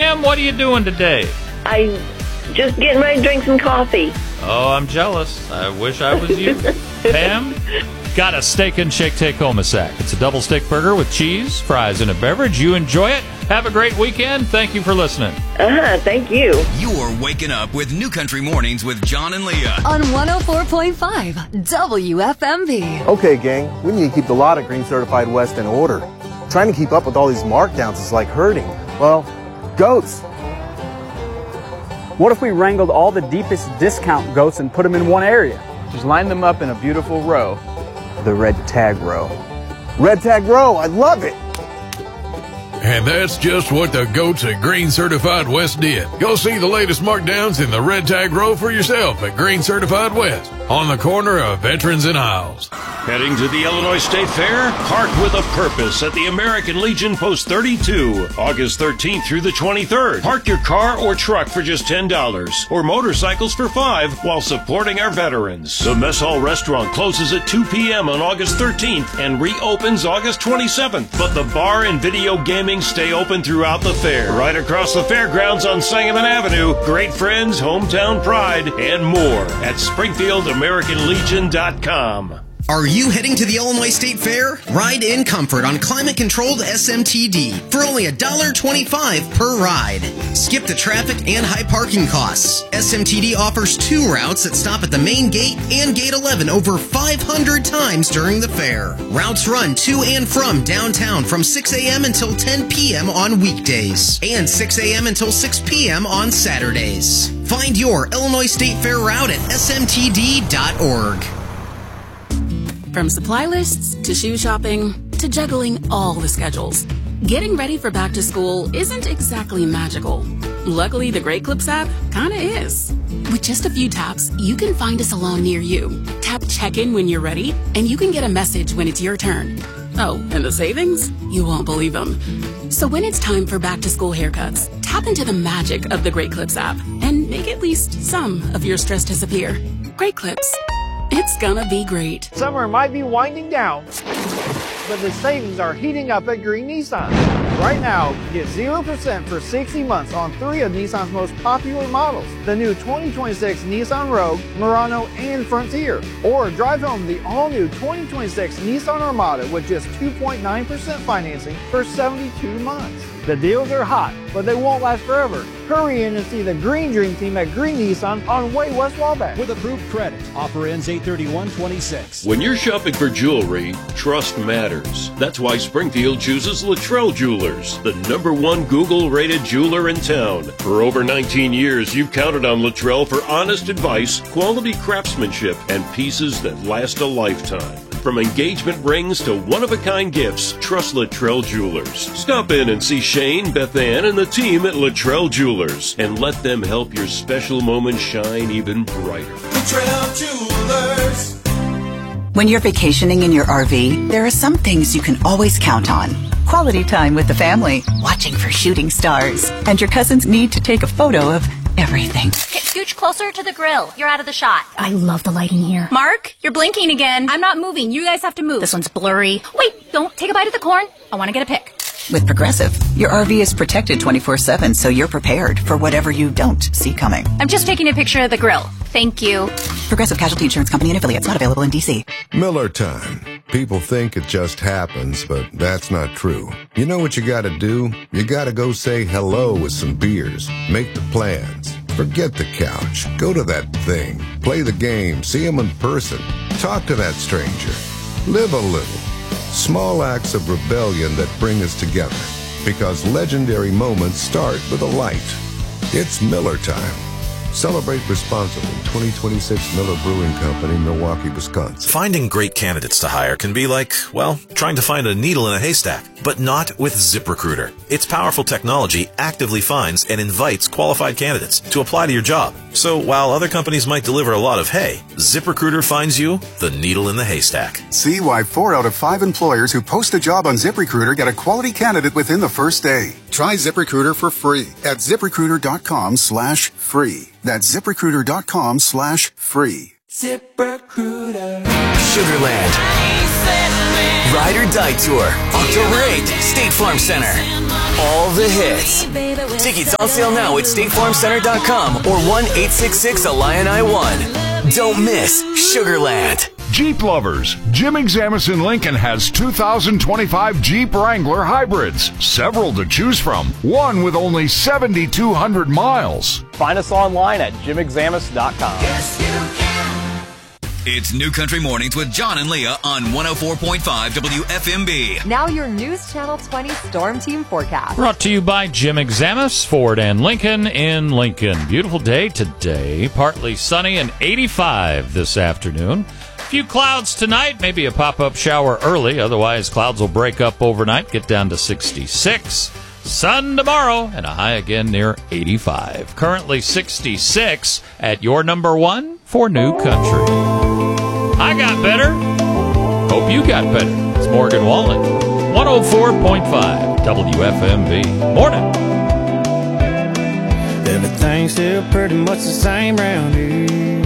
Pam, what are you doing today? I just getting ready to drink some coffee. Oh, I'm jealous. I wish I was you. Pam, got a Steak and Shake take-home sack. It's a double steak burger with cheese, fries, and a beverage. You enjoy it. Have a great weekend. Thank you for listening. Thank you. You're waking up with New Country Mornings with John and Leah on 104.5 WFMV. Okay, gang, we need to keep the lot of Green Certified West in order. Trying to keep up with all these markdowns is like herding, well, goats. What if we wrangled all the deepest discount goats and put them in one area? Just line them up in a beautiful row. The red tag row. Red tag row, I love it. And that's just what the goats at Green Certified West did. Go see the latest markdowns in the red tag row for yourself at Green Certified West on the corner of Veterans and Isles. Heading to the Illinois State Fair? Park with a purpose at the American Legion Post 32, August 13th through the 23rd. Park your car or truck for just $10 or motorcycles for $5 while supporting our veterans. The Mess Hall Restaurant closes at 2 p.m. on August 13th and reopens August 27th. But the bar and video gaming stay open throughout the fair. Right across the fairgrounds on Sangamon Avenue, great friends, hometown pride, and more at SpringfieldAmericanLegion.com. Are you heading to the Illinois State Fair? Ride in comfort on climate-controlled SMTD for only $1.25 per ride. Skip the traffic and high parking costs. SMTD offers 2 routes that stop at the main gate and Gate 11 over 500 times during the fair. Routes run to and from downtown from 6 a.m. until 10 p.m. on weekdays and 6 a.m. until 6 p.m. on Saturdays. Find your Illinois State Fair route at smtd.org. From supply lists to shoe shopping to juggling all the schedules, getting ready for back to school isn't exactly magical. Luckily, the Great Clips app kinda is. With just a few taps, you can find a salon near you. Tap check-in when you're ready, and you can get a message when it's your turn. Oh, and the savings? You won't believe them. So when it's time for back to school haircuts, tap into the magic of the Great Clips app and make at least some of your stress disappear. Great Clips. It's gonna be great. Summer might be winding down, but the savings are heating up at Green Nissan. Right now, get 0% for 60 months on 3 of Nissan's most popular models. The new 2026 Nissan Rogue, Murano, and Frontier. Or drive home the all-new 2026 Nissan Armada with just 2.9% financing for 72 months. The deals are hot, but they won't last forever. Hurry in and see the Green Dream Team at Green Nissan on Way West Wabash. With approved credit. Offer ends 8/31/26. When you're shopping for jewelry, trust matters. That's why Springfield chooses Luttrell Jewelers, the #1 Google-rated jeweler in town. For over 19 years, you've counted on Luttrell for honest advice, quality craftsmanship, and pieces that last a lifetime. From engagement rings to one-of-a-kind gifts, trust Luttrell Jewelers. Stop in and see Shane, Beth Ann, and the team at Luttrell Jewelers, and let them help your special moment shine even brighter. Luttrell Jewelers. When you're vacationing in your RV, there are some things you can always count on. Quality time with the family, watching for shooting stars, and your cousin's need to take a photo of everything. Okay, scooch closer to the grill. You're out of the shot. I love the lighting here. Mark, you're blinking again. I'm not moving. You guys have to move. This one's blurry. Wait, don't take a bite of the corn. I want to get a pic. With Progressive, your RV is protected 24/7, so you're prepared for whatever you don't see coming. I'm just taking a picture of the grill. Thank you. Progressive Casualty Insurance Company and affiliates, not available in D.C. Miller time. People think it just happens, but that's not true. You know what you gotta do? You gotta go say hello with some beers. Make the plans. Forget the couch. Go to that thing. Play the game. See him in person. Talk to that stranger. Live a little. Small acts of rebellion that bring us together. Because legendary moments start with a light. It's Miller time. Celebrate responsibly. 2026 Miller Brewing Company, Milwaukee, Wisconsin. Finding great candidates to hire can be like, well, trying to find a needle in a haystack, but not with ZipRecruiter. Its powerful technology actively finds and invites qualified candidates to apply to your job. So while other companies might deliver a lot of hay, ZipRecruiter finds you the needle in the haystack. See why 4 out of 5 employers who post a job on ZipRecruiter get a quality candidate within the first day. Try ZipRecruiter for free at ZipRecruiter.com/free. That's ZipRecruiter.com/free. ZipRecruiter. Sugarland. Ride or Die Tour. October 8th, State Farm Center. All the hits. Tickets on sale now at StateFarmCenter.com or 1-866-ILION-I-1. Don't miss Sugarland. Jeep lovers, Jim Examison Lincoln has 2025 Jeep Wrangler hybrids. Several to choose from. One with only 7,200 miles. Find us online at JimExamus.com. Yes, you can. It's New Country Mornings with John and Leah on 104.5 WFMB. Now your News Channel 20 Storm Team forecast. Brought to you by Jim Examus, Ford and Lincoln in Lincoln. Beautiful day today. Partly sunny and 85 this afternoon. A few clouds tonight, maybe a pop-up shower early. Otherwise, clouds will break up overnight, get down to 66. Sun tomorrow, and a high again near 85. Currently 66 at your number one for New Country. I got better. Hope you got better. It's Morgan Wallen, 104.5 WFMB. Morning. Everything's still pretty much the same round here.